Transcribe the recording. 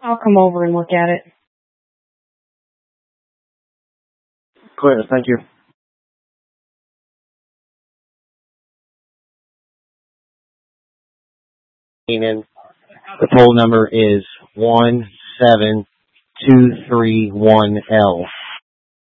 I'll come over and look at it. Clear, thank you. The toll number is 17231L.